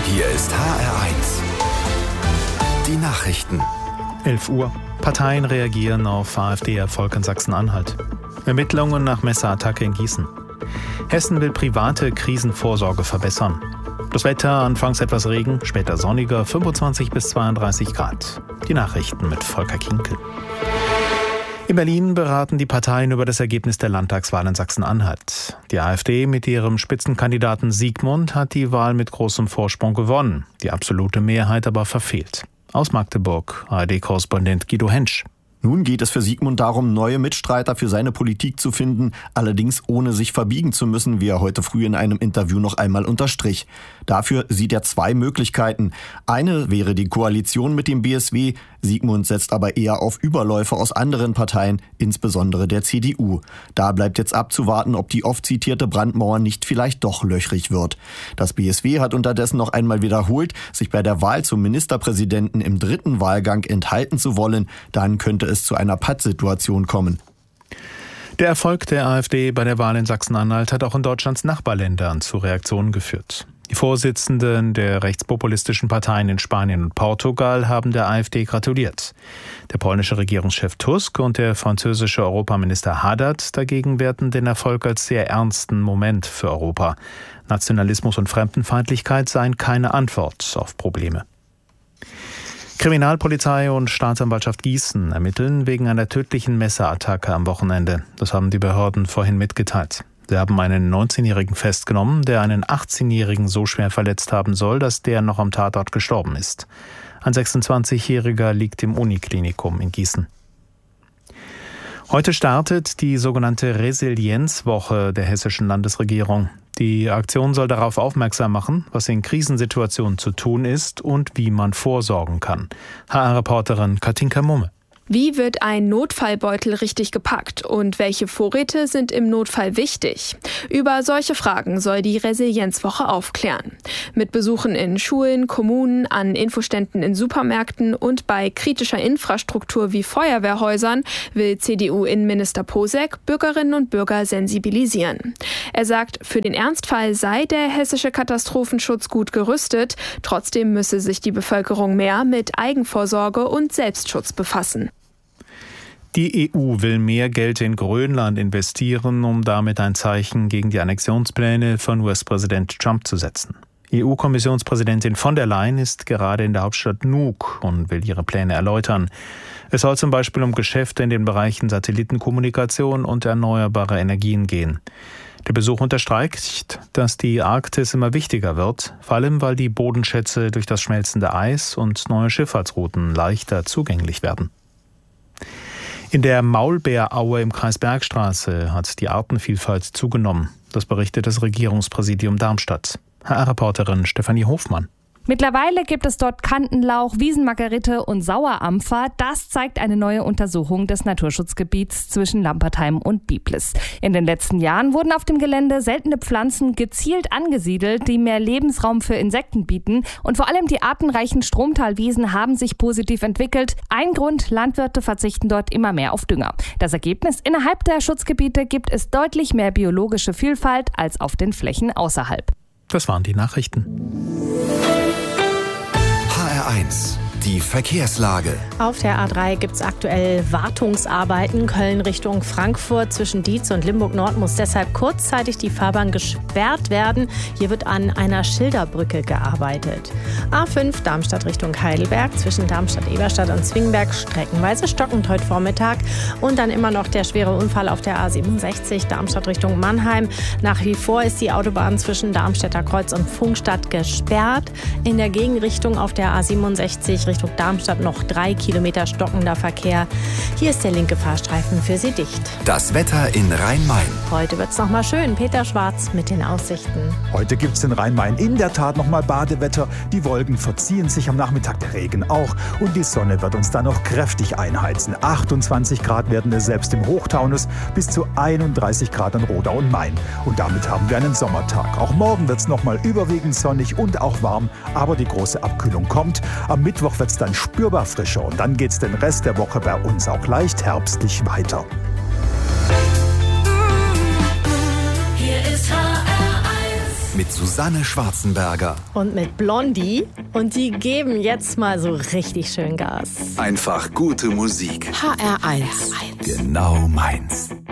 Hier ist HR1. Die Nachrichten. 11 Uhr. Parteien reagieren auf AfD-Erfolg in Sachsen-Anhalt. Ermittlungen nach Messerattacke in Gießen. Hessen will private Krisenvorsorge verbessern. Das Wetter, anfangs etwas Regen, später sonniger, 25 bis 32 Grad. Die Nachrichten mit Volker Kinkel. In Berlin beraten die Parteien über das Ergebnis der Landtagswahl in Sachsen-Anhalt. Die AfD mit ihrem Spitzenkandidaten Siegmund hat die Wahl mit großem Vorsprung gewonnen, die absolute Mehrheit aber verfehlt. Aus Magdeburg, ARD-Korrespondent Guido Hensch. Nun geht es für Siegmund darum, neue Mitstreiter für seine Politik zu finden, allerdings ohne sich verbiegen zu müssen, wie er heute früh in einem Interview noch einmal unterstrich. Dafür sieht er zwei Möglichkeiten. Eine wäre die Koalition mit dem BSW. Siegmund setzt aber eher auf Überläufe aus anderen Parteien, insbesondere der CDU. Da bleibt jetzt abzuwarten, ob die oft zitierte Brandmauer nicht vielleicht doch löchrig wird. Das BSW hat unterdessen noch einmal wiederholt, sich bei der Wahl zum Ministerpräsidenten im dritten Wahlgang enthalten zu wollen. Dann könnte es zu einer Pattsituation kommen. Der Erfolg der AfD bei der Wahl in Sachsen-Anhalt hat auch in Deutschlands Nachbarländern zu Reaktionen geführt. Die Vorsitzenden der rechtspopulistischen Parteien in Spanien und Portugal haben der AfD gratuliert. Der polnische Regierungschef Tusk und der französische Europaminister Haddad dagegen werten den Erfolg als sehr ernsten Moment für Europa. Nationalismus und Fremdenfeindlichkeit seien keine Antwort auf Probleme. Kriminalpolizei und Staatsanwaltschaft Gießen ermitteln wegen einer tödlichen Messerattacke am Wochenende. Das haben die Behörden vorhin mitgeteilt. Sie haben einen 19-Jährigen festgenommen, der einen 18-Jährigen so schwer verletzt haben soll, dass der noch am Tatort gestorben ist. Ein 26-Jähriger liegt im Uniklinikum in Gießen. Heute startet die sogenannte Resilienzwoche der hessischen Landesregierung. Die Aktion soll darauf aufmerksam machen, was in Krisensituationen zu tun ist und wie man vorsorgen kann. HR-Reporterin Katinka Mumme. Wie wird ein Notfallbeutel richtig gepackt und welche Vorräte sind im Notfall wichtig? Über solche Fragen soll die Resilienzwoche aufklären. Mit Besuchen in Schulen, Kommunen, an Infoständen in Supermärkten und bei kritischer Infrastruktur wie Feuerwehrhäusern will CDU-Innenminister Posek Bürgerinnen und Bürger sensibilisieren. Er sagt, für den Ernstfall sei der hessische Katastrophenschutz gut gerüstet, trotzdem müsse sich die Bevölkerung mehr mit Eigenvorsorge und Selbstschutz befassen. Die EU will mehr Geld in Grönland investieren, um damit ein Zeichen gegen die Annexionspläne von US-Präsident Trump zu setzen. EU-Kommissionspräsidentin von der Leyen ist gerade in der Hauptstadt Nuuk und will ihre Pläne erläutern. Es soll zum Beispiel um Geschäfte in den Bereichen Satellitenkommunikation und erneuerbare Energien gehen. Der Besuch unterstreicht, dass die Arktis immer wichtiger wird, vor allem weil die Bodenschätze durch das schmelzende Eis und neue Schifffahrtsrouten leichter zugänglich werden. In der Maulbeeraue im Kreis Bergstraße hat die Artenvielfalt zugenommen. Das berichtet das Regierungspräsidium Darmstadt. HR-Reporterin Stefanie Hofmann. Mittlerweile gibt es dort Kantenlauch, Wiesenmargerite und Sauerampfer. Das zeigt eine neue Untersuchung des Naturschutzgebiets zwischen Lampertheim und Biblis. In den letzten Jahren wurden auf dem Gelände seltene Pflanzen gezielt angesiedelt, die mehr Lebensraum für Insekten bieten. Und vor allem die artenreichen Stromtalwiesen haben sich positiv entwickelt. Ein Grund, Landwirte verzichten dort immer mehr auf Dünger. Das Ergebnis, innerhalb der Schutzgebiete gibt es deutlich mehr biologische Vielfalt als auf den Flächen außerhalb. Das waren die Nachrichten. HR1, die Verkehrslage. Auf der A3 gibt es aktuell Wartungsarbeiten. Köln Richtung Frankfurt zwischen Dietz und Limburg-Nord muss deshalb kurzzeitig die Fahrbahn gesperrt werden. Hier wird an einer Schilderbrücke gearbeitet. A5 Darmstadt Richtung Heidelberg zwischen Darmstadt-Eberstadt und Zwingberg streckenweise stockend heute Vormittag. Und dann immer noch der schwere Unfall auf der A67 Darmstadt Richtung Mannheim. Nach wie vor ist die Autobahn zwischen Darmstädter Kreuz und Pfungstadt gesperrt. In der Gegenrichtung auf der A67 Richtung Darmstadt noch 3 Kilometer stockender Verkehr. Hier ist der linke Fahrstreifen für Sie dicht. Das Wetter in Rhein-Main. Heute wird's noch mal schön. Peter Schwarz mit den Aussichten. Heute gibt's in Rhein-Main in der Tat noch mal Badewetter. Die Wolken verziehen sich am Nachmittag, der Regen auch. Und die Sonne wird uns dann noch kräftig einheizen. 28 Grad werden es selbst im Hochtaunus, bis zu 31 Grad an Rodau und Main. Und damit haben wir einen Sommertag. Auch morgen wird's noch mal überwiegend sonnig und auch warm. Aber die große Abkühlung kommt. Am Mittwoch wird's dann spürbar frischer. Und dann geht's den Rest der Woche bei uns auch leicht herbstlich weiter. Hier ist HR1. Mit Susanne Schwarzenberger. Und mit Blondie. Und die geben jetzt mal so richtig schön Gas. Einfach gute Musik. HR1. Genau meins.